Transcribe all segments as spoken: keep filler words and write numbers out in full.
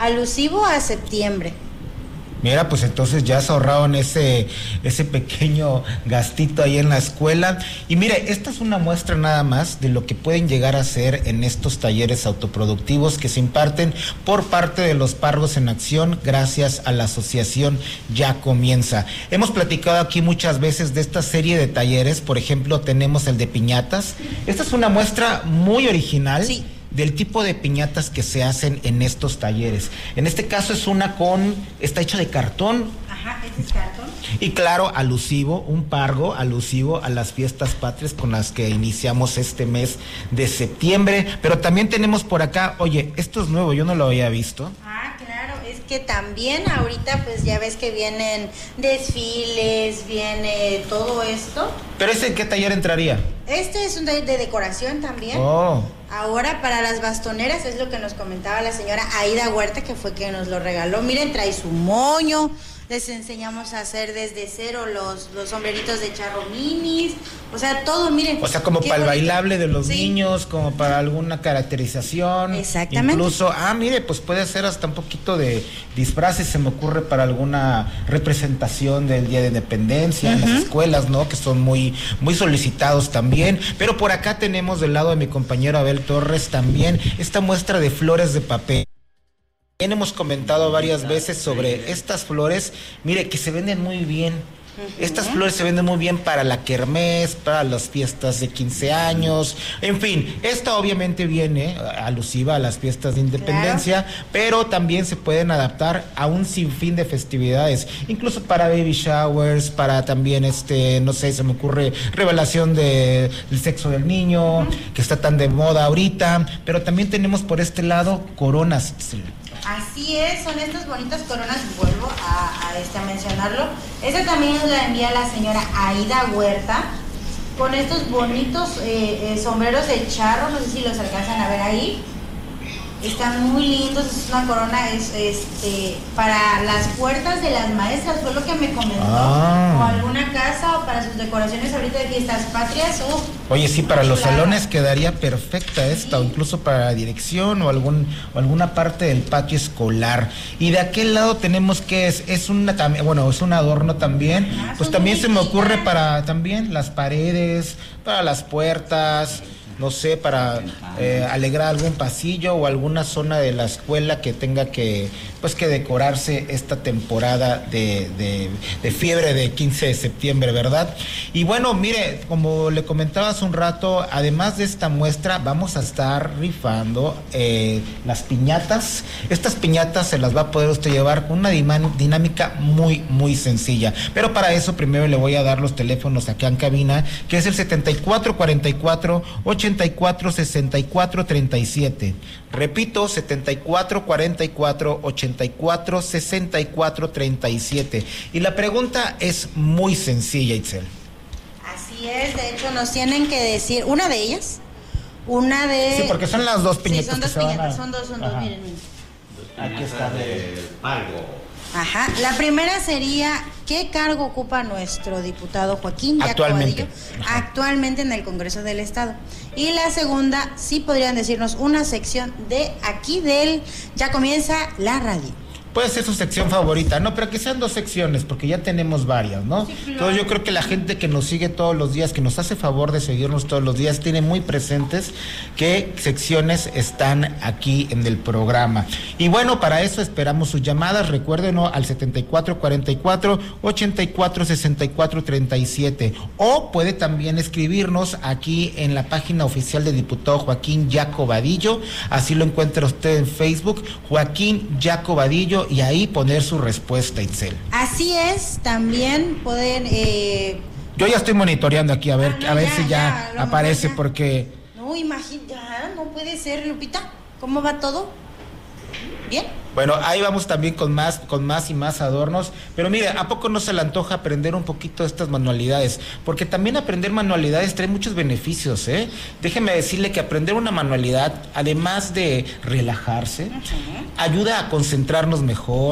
alusivo a septiembre. Mira, pues entonces ya se ahorraron ese, ese pequeño gastito ahí en la escuela. Y mire, esta es una muestra nada más de lo que pueden llegar a hacer en estos talleres autoproductivos que se imparten por parte de los Pargos en Acción, gracias a la asociación Ya Comienza. Hemos platicado aquí muchas veces de esta serie de talleres. Por ejemplo, tenemos el de piñatas. Esta es una muestra muy original. Sí. Del tipo de piñatas que se hacen en estos talleres. En este caso es una con, está hecha de cartón. Ajá, este es cartón. Y claro, alusivo, un pargo alusivo a las fiestas patrias con las que iniciamos este mes de septiembre. Pero también tenemos por acá, oye, esto es nuevo, yo no lo había visto. Ah, claro, es que también ahorita pues ya ves que vienen desfiles, viene todo esto. ¿Pero ese en qué taller entraría? Este es un taller de decoración también. Oh. Ahora para las bastoneras es lo que nos comentaba la señora Aida Huerta, que fue quien nos lo regaló. Miren, trae su moño, les enseñamos a hacer desde cero los, los sombreritos de charro minis, o sea, todo, miren. O sea, como para el bailable de los sí. niños, como para alguna caracterización. Exactamente. Incluso, ah, mire, pues puede hacer hasta un poquito de disfraces, se me ocurre para alguna representación del Día de Independencia, uh-huh, en las escuelas, ¿no? Que son muy, muy solicitados también. Pero por acá tenemos del lado de mi compañero Abel Torres también esta muestra de flores de papel. Hemos comentado varias veces sobre estas flores, mire, que se venden muy bien. Uh-huh. Estas flores se venden muy bien para la kermés, para las fiestas de quince años, en fin, esta obviamente viene alusiva a las fiestas de independencia, claro, pero también se pueden adaptar a un sinfín de festividades, incluso para baby showers, para también este, no sé, se me ocurre revelación de, del sexo del niño, uh-huh, que está tan de moda ahorita, pero también tenemos por este lado coronas. Sí. Así es, son estas bonitas coronas, vuelvo a, a, este, a mencionarlo. Esta también nos la envía la señora Aida Huerta, con estos bonitos eh, eh, sombreros de charro, no sé si los alcanzan a ver ahí. Están muy lindos, es una corona es, este, para las puertas de las maestras, fue lo que me comentó, ah, o alguna casa, o para sus decoraciones ahorita de fiestas patrias. Uh, Oye, sí, para los claro. salones quedaría perfecta esta, sí, o incluso para la dirección o algún o alguna parte del patio escolar. Y de aquel lado tenemos que es, es una bueno, es un adorno también, ah, pues también se me ocurre para también las paredes, para las puertas, no sé, para eh, alegrar algún pasillo o alguna zona de la escuela que tenga que, pues que decorarse esta temporada de, de, de fiebre de quince de septiembre, ¿verdad? Y bueno, mire, como le comentaba hace un rato, además de esta muestra, vamos a estar rifando eh, las piñatas. Estas piñatas se las va a poder usted llevar con una dinámica muy, muy sencilla. Pero para eso primero le voy a dar los teléfonos acá en cabina, que es el setenta y cuatro cuarenta y cuatro ochenta y cuatro sesenta y cuatro treinta y siete. Repito, setenta y cuatro cuarenta y cuatro ochenta y cuatro sesenta y cuatro treinta y siete. Y la pregunta es muy sencilla, Itzel. Así es, de hecho nos tienen que decir, una de ellas, una de... Sí, porque son las dos piñatas. Sí, son dos que piñatas, a... son dos, son Ajá. dos, miren, miren. Aquí está de Pargo. Ajá, la primera sería, ¿qué cargo ocupa nuestro diputado Joaquín actualmente? Actualmente en el Congreso del Estado. Y la segunda, sí podrían decirnos una sección de aquí del Ya Comienza la Radio. Puede ser su sección favorita, no, pero que sean dos secciones, porque ya tenemos varias, ¿no? Sí, claro. Entonces yo creo que la gente que nos sigue todos los días, que nos hace favor de seguirnos todos los días, tiene muy presentes qué secciones están aquí en el programa. Y bueno, para eso esperamos sus llamadas, recuérdenlo al setenta y cuatro cuarenta y cuatro ochenta y cuatro sesenta y cuatro treinta y siete, o puede también escribirnos aquí en la página oficial del diputado Joaquín Yaco Vadillo, así lo encuentra usted en Facebook, Joaquín Yaco Vadillo, y ahí poner su respuesta, Itzel. Así es, también pueden... Eh... Yo ya estoy monitoreando aquí, a ver, ah, no, a ver ya, si ya, ya aparece, ya. Porque... No, imagínate, no puede ser, Lupita, ¿cómo va todo? ¿Bien? Bueno, ahí vamos también con más, con más y más adornos, pero mire, ¿a poco no se le antoja aprender un poquito de estas manualidades? Porque también aprender manualidades trae muchos beneficios, ¿eh? Déjeme decirle que aprender una manualidad, además de relajarse, uh-huh, ayuda a concentrarnos mejor,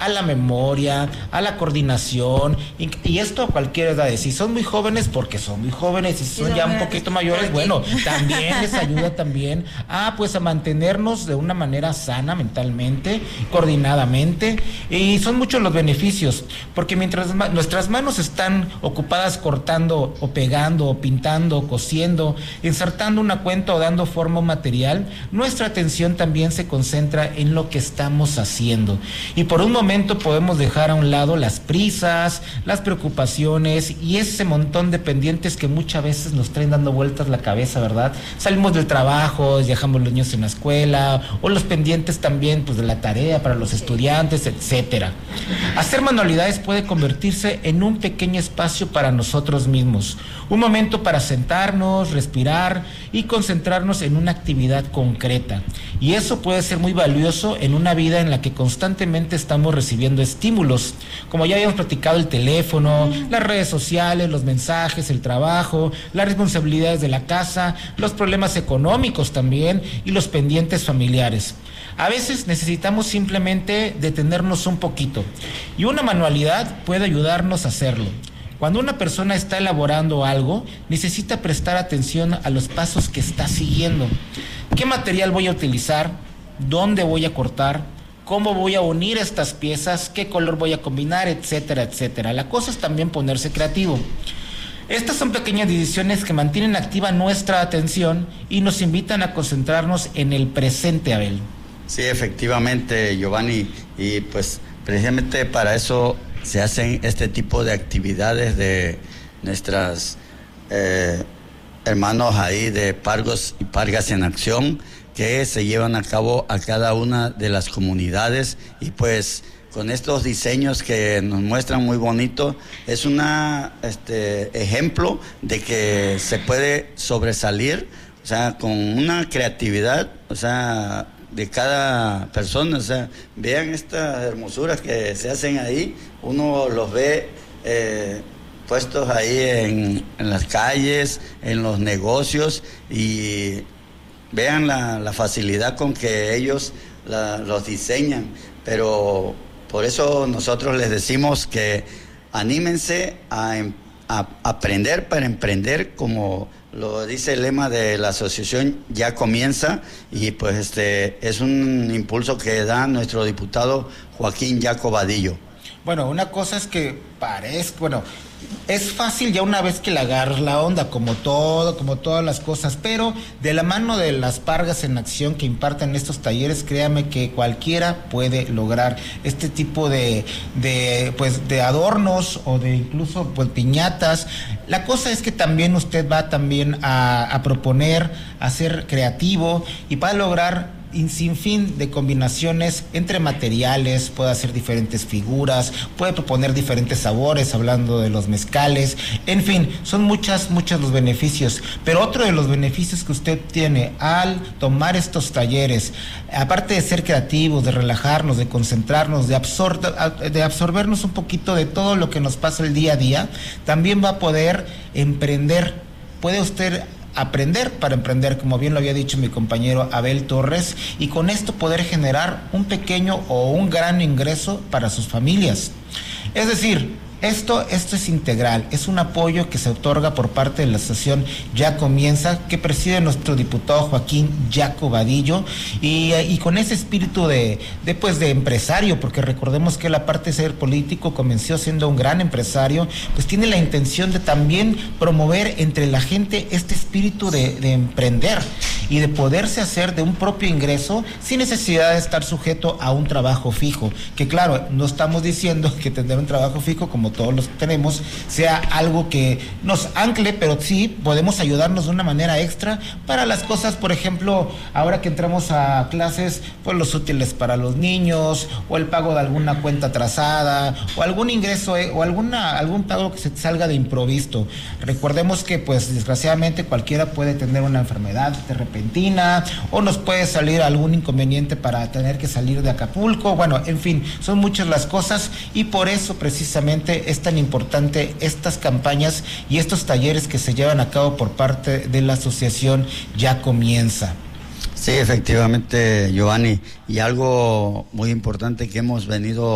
a la memoria, a la coordinación, y, y esto a cualquier edad. Si son muy jóvenes, porque son muy jóvenes, y si son ya un poquito mayores, bueno, también les ayuda también a pues a mantenernos de una manera sana mentalmente, coordinadamente, y son muchos los beneficios, porque mientras ma- nuestras manos están ocupadas cortando o pegando o pintando o cosiendo, insertando una cuenta o dando forma material, nuestra atención también se concentra en lo que estamos haciendo, y por un momento podemos dejar a un lado las prisas, las preocupaciones y ese montón de pendientes que muchas veces nos traen dando vueltas la cabeza, ¿verdad? Salimos del trabajo, dejamos los niños en la escuela, o los pendientes también pues de la tarea para los estudiantes, etcétera. Hacer manualidades puede convertirse en un pequeño espacio para nosotros mismos, un momento para sentarnos, respirar y concentrarnos en una actividad concreta. Y eso puede ser muy valioso en una vida en la que constantemente estamos recibiendo estímulos, como ya habíamos platicado, el teléfono, las redes sociales, los mensajes, el trabajo, las responsabilidades de la casa, los problemas económicos también y los pendientes familiares. A veces necesitamos simplemente detenernos un poquito, y una manualidad puede ayudarnos a hacerlo. Cuando una persona está elaborando algo, necesita prestar atención a los pasos que está siguiendo. ¿Qué material voy a utilizar? ¿Dónde voy a cortar? ¿Cómo voy a unir estas piezas? ¿Qué color voy a combinar? Etcétera, etcétera. La cosa es también ponerse creativo. Estas son pequeñas decisiones que mantienen activa nuestra atención y nos invitan a concentrarnos en el presente, Abel. Sí, efectivamente, Giovanni, y pues precisamente para eso se hacen este tipo de actividades de nuestras eh, hermanos ahí de Pargos y Pargas en Acción, que se llevan a cabo a cada una de las comunidades, y pues con estos diseños que nos muestran muy bonito, es un este, ejemplo de que se puede sobresalir, o sea, con una creatividad, o sea, de cada persona. O sea, vean estas hermosuras que se hacen ahí, uno los ve eh, puestos ahí en, en las calles, en los negocios, y vean la, la facilidad con que ellos la, los diseñan. Pero por eso nosotros les decimos que anímense a, a aprender para emprender, como lo dice el lema de la asociación Ya Comienza, y pues este es un impulso que da nuestro diputado Joaquín Yaco Vadillo. Bueno, una cosa es que parezca, bueno, es fácil ya una vez que le agarras la onda, como todo, como todas las cosas, pero de la mano de las Pargas en Acción que imparten estos talleres, créame que cualquiera puede lograr este tipo de, de pues de adornos o de incluso pues piñatas. La cosa es que también usted va también a, a proponer, a ser creativo, y para lograr y sin fin de combinaciones entre materiales, puede hacer diferentes figuras, puede proponer diferentes sabores, hablando de los mezcales, en fin, son muchas, muchos los beneficios. Pero otro de los beneficios que usted tiene al tomar estos talleres, aparte de ser creativos, de relajarnos, de concentrarnos, de, absor- de absorbernos un poquito de todo lo que nos pasa el día a día, también va a poder emprender. Puede usted aprender para emprender, como bien lo había dicho mi compañero Abel Torres, y con esto poder generar un pequeño o un gran ingreso para sus familias. Es decir, Esto, esto es integral, es un apoyo que se otorga por parte de la asociación Ya Comienza, que preside nuestro diputado Joaquín Yaco Vadillo, y, y con ese espíritu de, de, pues, de empresario, porque recordemos que la parte de ser político comenzó siendo un gran empresario, pues tiene la intención de también promover entre la gente este espíritu de, de emprender y de poderse hacer de un propio ingreso sin necesidad de estar sujeto a un trabajo fijo, que claro, no estamos diciendo que tener un trabajo fijo como todos los que tenemos sea algo que nos ancle, pero sí podemos ayudarnos de una manera extra para las cosas, por ejemplo, ahora que entramos a clases, pues los útiles para los niños, o el pago de alguna cuenta atrasada, o algún ingreso, eh, o alguna algún pago que se te salga de improviso. Recordemos que pues desgraciadamente cualquiera puede tener una enfermedad repentina, o nos puede salir algún inconveniente para tener que salir de Acapulco. Bueno, en fin, son muchas las cosas, y por eso precisamente es tan importante estas campañas y estos talleres que se llevan a cabo por parte de la asociación Ya Comienza. Sí, efectivamente, Giovanni, y algo muy importante que hemos venido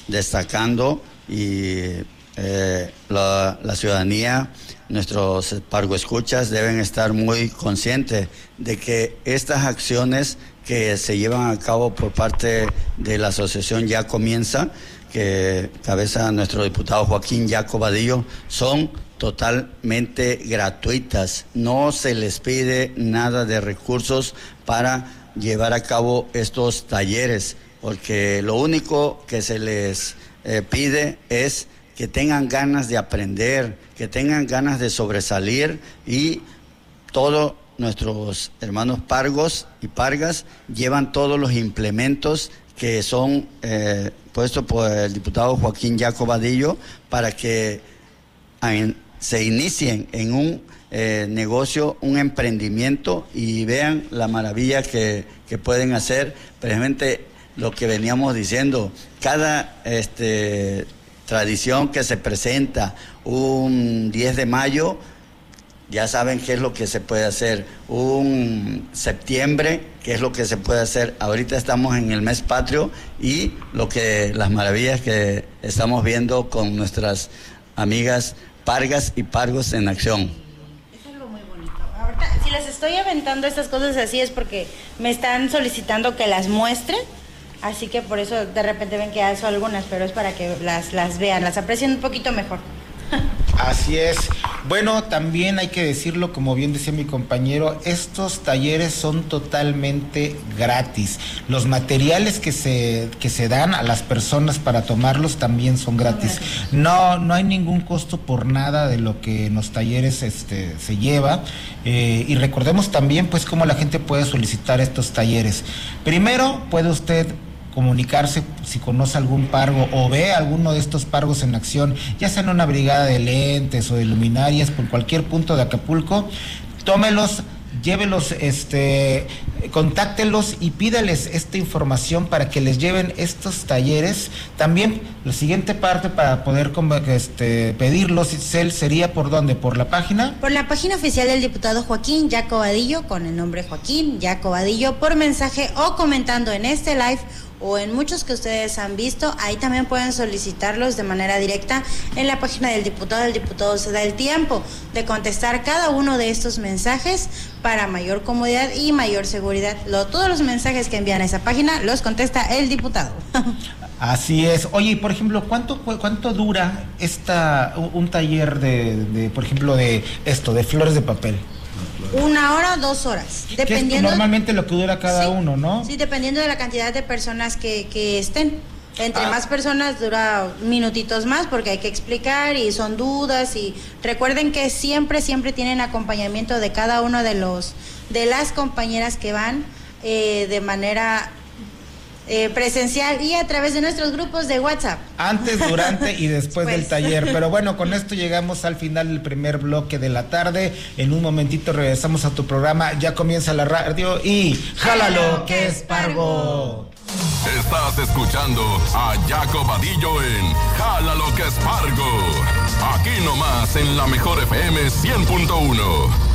destacando y eh, la, la ciudadanía, nuestros pargoescuchas deben estar muy conscientes de que estas acciones que se llevan a cabo por parte de la asociación Ya Comienza, que cabeza nuestro diputado Joaquín Yaco Vadillo, son totalmente gratuitas. No se les pide nada de recursos para llevar a cabo estos talleres, porque lo único que se les eh, pide es que tengan ganas de aprender, que tengan ganas de sobresalir, y todos nuestros hermanos pargos y pargas llevan todos los implementos que son eh, puestos por el diputado Joaquín Yaco Vadillo para que en, se inicien en un eh, negocio, un emprendimiento, y vean la maravilla que, que pueden hacer. Precisamente lo que veníamos diciendo, cada este, tradición que se presenta un diez de mayo, ya saben qué es lo que se puede hacer. Un septiembre, qué es lo que se puede hacer. Ahorita estamos en el mes patrio y lo que las maravillas que estamos viendo con nuestras amigas pargas y pargos en acción. Es algo muy bonito. Ahorita, si les estoy aventando estas cosas así es porque me están solicitando que las muestre. Así que por eso de repente ven que hago algunas, pero es para que las, las vean, las aprecien un poquito mejor. Así es. Bueno, también hay que decirlo, como bien decía mi compañero, estos talleres son totalmente gratis. Los materiales que se que se dan a las personas para tomarlos también son gratis. No no hay ningún costo por nada de lo que en los talleres este se lleva. Eh, y recordemos también pues cómo la gente puede solicitar estos talleres. Primero, puede usted comunicarse si conoce algún pargo o ve alguno de estos pargos en acción, ya sea en una brigada de lentes o de luminarias por cualquier punto de Acapulco. Tómelos, llévelos, este, contáctelos y pídales esta información para que les lleven estos talleres. También la siguiente parte para poder este, pedirlos sería ¿por dónde? ¿Por la página? Por la página oficial del diputado Joaquín Yaco Vadillo, con el nombre Joaquín Yaco Vadillo, por mensaje o comentando en este live o en muchos que ustedes han visto. Ahí también pueden solicitarlos de manera directa en la página del diputado. El diputado se da el tiempo de contestar cada uno de estos mensajes para mayor comodidad y mayor seguridad. Lo, todos los mensajes que envían a esa página los contesta el diputado. Así es. Oye, por ejemplo, ¿cuánto cuánto dura esta un taller de, de por ejemplo, de esto, de flores de papel? Una hora, dos horas, dependiendo. Que es normalmente lo que dura cada sí, uno, ¿no? Sí, dependiendo de la cantidad de personas que, que estén. Entre ah. más personas dura minutitos más porque hay que explicar y son dudas, y recuerden que siempre, siempre tienen acompañamiento de cada uno de los, de las compañeras que van eh, de manera Eh, presencial y a través de nuestros grupos de WhatsApp. Antes, durante y después pues. del taller. Pero bueno, con esto llegamos al final del primer bloque de la tarde. En un momentito regresamos a tu programa. Ya comienza la radio y ¡jálalo que es pargo! Estás escuchando a Yaco Vadillo en Jálalo que es pargo. Aquí nomás en la mejor F M cien punto uno.